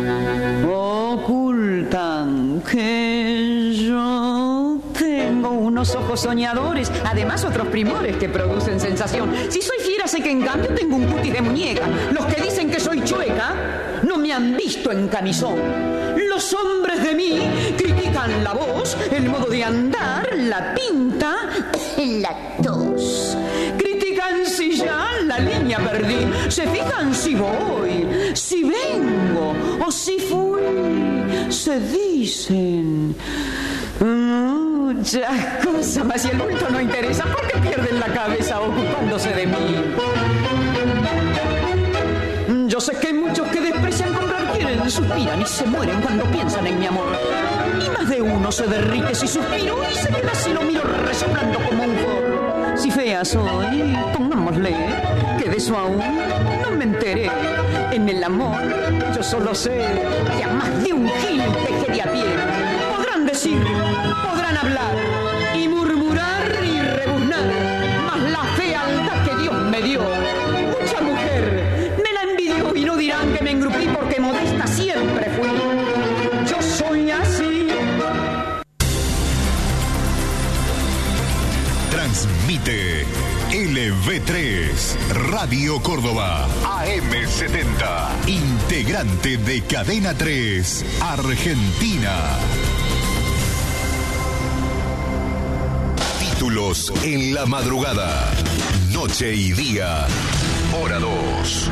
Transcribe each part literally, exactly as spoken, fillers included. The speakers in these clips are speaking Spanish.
Ocultan que yo tengo unos ojos soñadores, además otros primores que producen sensación. Si soy fiera, sé que en cambio tengo un cutis de muñeca. Los que dicen que soy chueca no me han visto en camisón. Los hombres de mí critican la voz, el modo de andar, la pinta, la tos. Critican si ya la línea perdí, se fijan si voy, si vengo o si fui. Se dicen muchas cosas, mas si el bulto no interesa, ¿por qué pierden la cabeza ocupándose de mí? Yo sé que hay muchos que desprecian comprar, quieren, suspiran y se mueren cuando piensan en mi amor. Y más de uno se derrite si suspiro y se queda si lo miro resoplando como un forro. Si fea soy, pongámosle, que de eso aún no me enteré. En el amor yo solo sé que a más de un gil dejé de a pie. Podrán decir, podrán hablar y murmurar y rebuznar, mas la fealdad que Dios me dio, mucha mujer me la envidió y no dirán que me engrupí porque modesta siempre fui. Yo soy así. Transmite L V tres, Radio Córdoba, A M setenta, integrante de Cadena tres, Argentina. Títulos en la madrugada, noche y día, hora dos.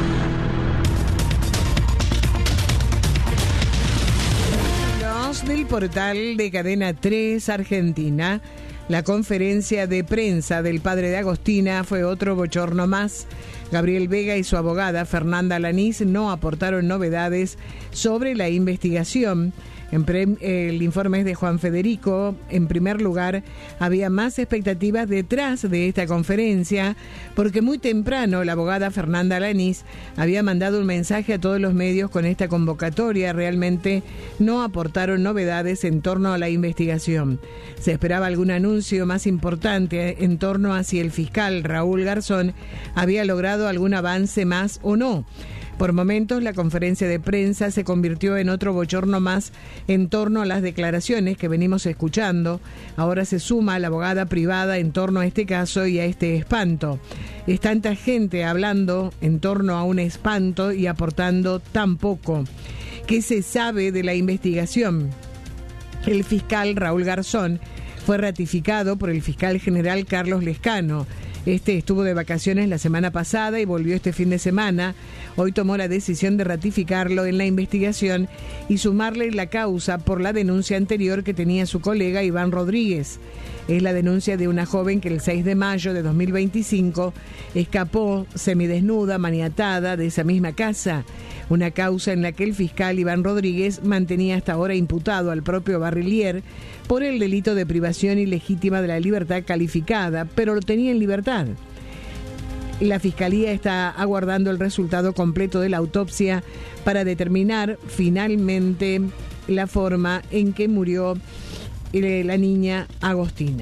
Del portal de Cadena tres Argentina. La conferencia de prensa del padre de Agostina fue otro bochorno más. Gabriel Vega y su abogada Fernanda Lanís no aportaron novedades sobre la investigación. En pre- el informe es de Juan Federico. En primer lugar, había más expectativas detrás de esta conferencia, porque muy temprano la abogada Fernanda Lanís había mandado un mensaje a todos los medios con esta convocatoria. Realmente no aportaron novedades en torno a la investigación. Se esperaba algún anuncio más importante en torno a si el fiscal Raúl Garzón había logrado algún avance más o no. Por momentos, la conferencia de prensa se convirtió en otro bochorno más en torno a las declaraciones que venimos escuchando. Ahora se suma la abogada privada en torno a este caso y a este espanto. Es tanta gente hablando en torno a un espanto y aportando tan poco. ¿Qué se sabe de la investigación? El fiscal Raúl Garzón fue ratificado por el fiscal general Carlos Lescano. Este estuvo de vacaciones la semana pasada y volvió este fin de semana. Hoy tomó la decisión de ratificarlo en la investigación y sumarle la causa por la denuncia anterior que tenía su colega Iván Rodríguez. Es la denuncia de una joven que el seis de mayo de dos mil veinticinco escapó semidesnuda, maniatada de esa misma casa. Una causa en la que el fiscal Iván Rodríguez mantenía hasta ahora imputado al propio Barrillier por el delito de privación ilegítima de la libertad calificada, pero lo tenía en libertad. La Fiscalía está aguardando el resultado completo de la autopsia para determinar finalmente la forma en que murió la niña Agostina.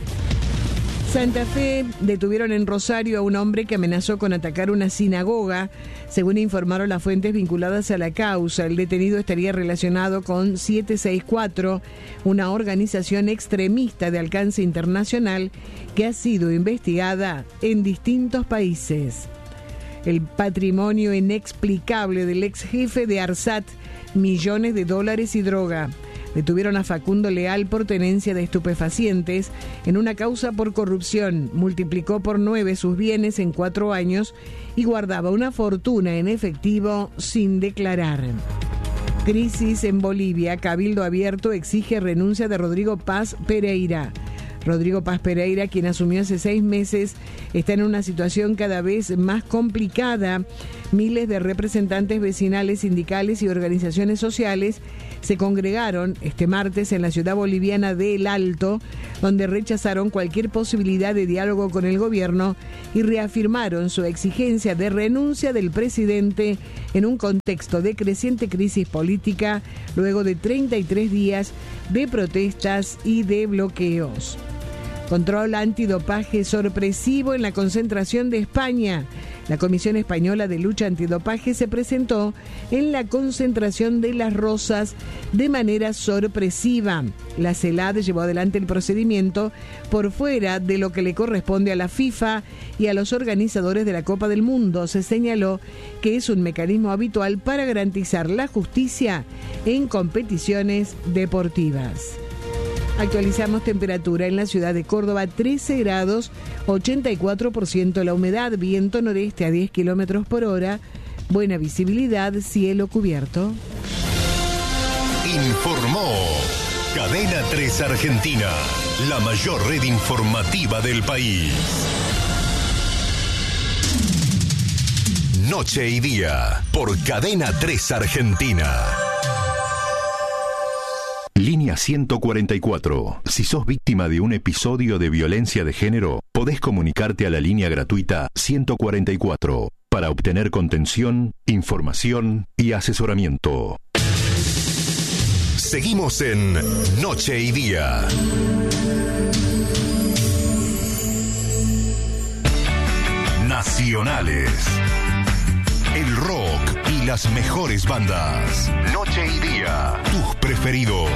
Santa Fe detuvieron en Rosario a un hombre que amenazó con atacar una sinagoga. Según informaron las fuentes vinculadas a la causa, el detenido estaría relacionado con siete seis cuatro, una organización extremista de alcance internacional que ha sido investigada en distintos países. El patrimonio inexplicable del ex jefe de ARSAT, millones de dólares y droga. Detuvieron a Facundo Leal por tenencia de estupefacientes en una causa por corrupción. Multiplicó por nueve sus bienes en cuatro años y guardaba una fortuna en efectivo sin declarar. Crisis en Bolivia. Cabildo Abierto exige renuncia de Rodrigo Paz Pereira. Rodrigo Paz Pereira, quien asumió hace seis meses, está en una situación cada vez más complicada. Miles de representantes vecinales, sindicales y organizaciones sociales se congregaron este martes en la ciudad boliviana de El Alto, donde rechazaron cualquier posibilidad de diálogo con el gobierno y reafirmaron su exigencia de renuncia del presidente en un contexto de creciente crisis política luego de treinta y tres días de protestas y de bloqueos. Control antidopaje sorpresivo en la concentración de España. La Comisión Española de Lucha Antidopaje se presentó en la concentración de Las Rosas de manera sorpresiva. La CELAD llevó adelante el procedimiento por fuera de lo que le corresponde a la FIFA y a los organizadores de la Copa del Mundo. Se señaló que es un mecanismo habitual para garantizar la justicia en competiciones deportivas. Actualizamos temperatura en la ciudad de Córdoba, trece grados, ochenta y cuatro por ciento la humedad, viento noreste a diez kilómetros por hora, buena visibilidad, cielo cubierto. Informó Cadena tres Argentina, la mayor red informativa del país. Noche y día, por Cadena tres Argentina. Línea ciento cuarenta y cuatro. Si sos víctima de un episodio de violencia de género, podés comunicarte a la línea gratuita ciento cuarenta y cuatro para obtener contención, información y asesoramiento. Seguimos en Noche y Día. Nacionales. El rock y las mejores bandas. Noche y Día. Tus preferidos.